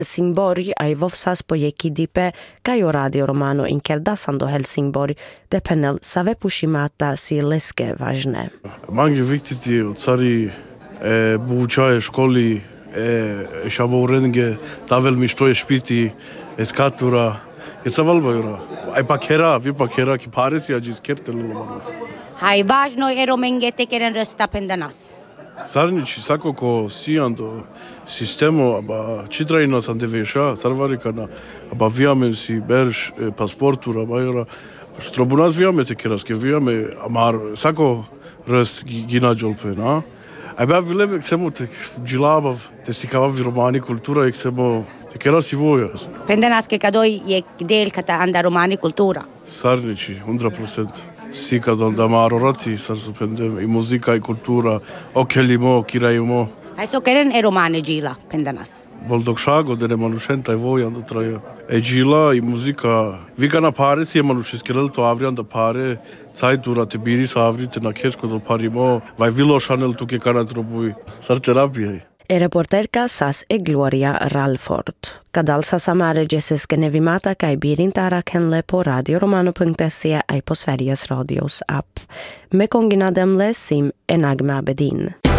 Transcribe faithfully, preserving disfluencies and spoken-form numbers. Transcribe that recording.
Helsingborg ai vovsas pojeki dipe kai Radio Romano inkerdasando Helsingborg de penel save pushimata si leske važne. Mange viktiti od cari e bučaje školi e šavorenge tavel mi što je špiti eskatura e cavalbajura. Ai pakera, vi pakera ki paresi ađis kertelulu. Hai važno je romengete keren rösta pendanas. Sarnici sako ko siando sistemo aba citraino sandevesha sarvarikana aba viame si berš pasportura bajora strobunas viame te keraske viame amar sako röst ginajolpe na aba vileme ksemo te gilabav te sikavavi romani kultura ksemo te kerasi voja Pendanas ke kadoi je del kata anda romani kultura. Sarnici hundra procent. Si kad onda marorati sa supendem i muzika i kultura okelimo kirajmo. Hai so keren e romane gila pendanas. Voldokšago de manušenta i vojan do traja. E gila i muzika vigana pare si manušiskelel to avrian da pare cajtura te biri sa avrite na kesko do parimo vai vilo chanel tu ke kana trobui sar terapie. E reporterka sas e Gloria Ralford. Kadal sa samare jesses genevimata kai birintara kenle po radioromano punkt se ai på Sveriges Radios app. Med kongina demle sim enagma bedin.